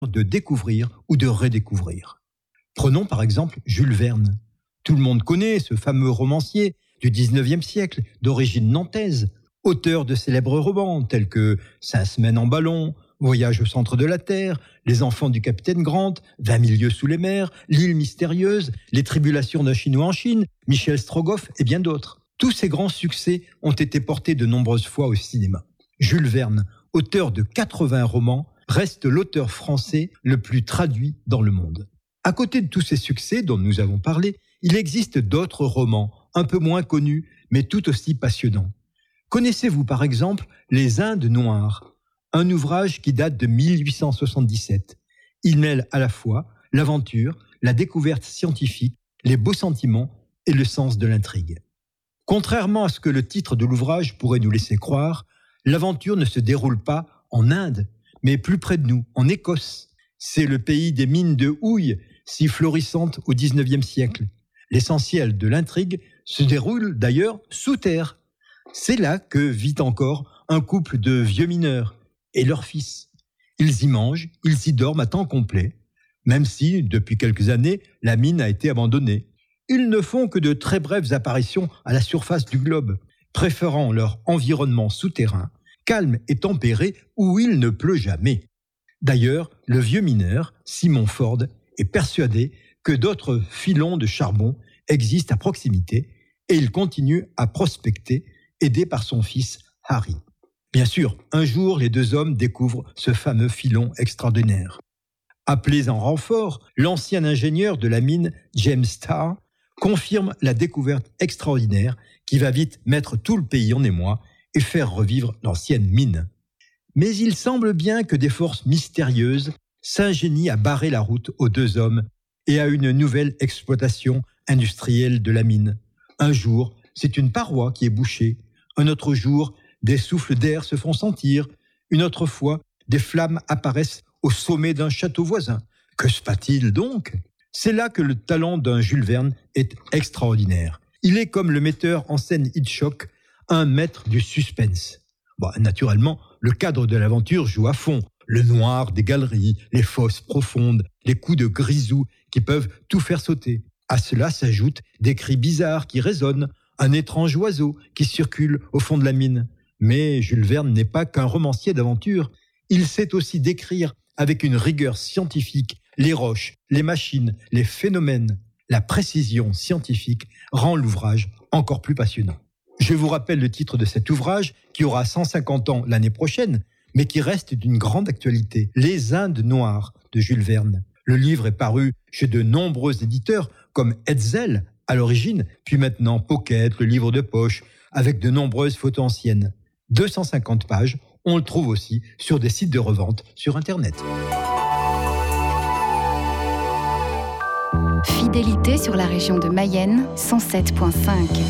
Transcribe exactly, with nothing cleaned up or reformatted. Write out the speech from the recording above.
de découvrir ou de redécouvrir. Prenons par exemple Jules Verne. Tout le monde connaît ce fameux romancier du dix-neuvième siècle, d'origine nantaise, auteur de célèbres romans tels que Cinq semaines en ballon, Voyage au centre de la Terre, Les enfants du capitaine Grant, Vingt mille lieues sous les mers, L'île mystérieuse, Les tribulations d'un Chinois en Chine, Michel Strogoff et bien d'autres. Tous ces grands succès ont été portés de nombreuses fois au cinéma. Jules Verne, auteur de quatre-vingts romans, reste l'auteur français le plus traduit dans le monde. À côté de tous ces succès dont nous avons parlé, il existe d'autres romans, un peu moins connus, mais tout aussi passionnants. Connaissez-vous par exemple Les Indes noires, un ouvrage qui date de mille huit cent soixante-dix-sept. Il mêle à la fois l'aventure, la découverte scientifique, les beaux sentiments et le sens de l'intrigue. Contrairement à ce que le titre de l'ouvrage pourrait nous laisser croire, l'aventure ne se déroule pas en Inde, mais plus près de nous, en Écosse. C'est le pays des mines de houille, si florissantes au dix-neuvième siècle. L'essentiel de l'intrigue se déroule d'ailleurs sous terre. C'est là que vit encore un couple de vieux mineurs et leur fils. Ils y mangent, ils y dorment à temps complet, même si, depuis quelques années, la mine a été abandonnée. Ils ne font que de très brèves apparitions à la surface du globe, préférant leur environnement souterrain, calme et tempéré, où il ne pleut jamais. D'ailleurs, le vieux mineur, Simon Ford, est persuadé que d'autres filons de charbon existent à proximité et il continue à prospecter, aidé par son fils Harry. Bien sûr, un jour, les deux hommes découvrent ce fameux filon extraordinaire. Appelé en renfort, l'ancien ingénieur de la mine, James Starr, confirme la découverte extraordinaire qui va vite mettre tout le pays en émoi et faire revivre l'ancienne mine. Mais il semble bien que des forces mystérieuses s'ingénient à barrer la route aux deux hommes et à une nouvelle exploitation industrielle de la mine. Un jour, c'est une paroi qui est bouchée. Un autre jour, des souffles d'air se font sentir. Une autre fois, des flammes apparaissent au sommet d'un château voisin. Que se passe-t-il donc ? C'est là que le talent d'un Jules Verne est extraordinaire. Il est comme le metteur en scène Hitchcock, un maître du suspense. Bon, naturellement, le cadre de l'aventure joue à fond. Le noir des galeries, les fosses profondes, les coups de grisou qui peuvent tout faire sauter. À cela s'ajoutent des cris bizarres qui résonnent, un étrange oiseau qui circule au fond de la mine. Mais Jules Verne n'est pas qu'un romancier d'aventure. Il sait aussi décrire avec une rigueur scientifique les roches, les machines, les phénomènes. La précision scientifique rend l'ouvrage encore plus passionnant. Je vous rappelle le titre de cet ouvrage qui aura cent cinquante ans l'année prochaine, mais qui reste d'une grande actualité. Les Indes noires de Jules Verne. Le livre est paru chez de nombreux éditeurs comme Hetzel à l'origine, puis maintenant Pocket, le livre de poche, avec de nombreuses photos anciennes. deux cent cinquante pages, on le trouve aussi sur des sites de revente sur Internet. Fidélité sur la région de Mayenne, cent sept virgule cinq.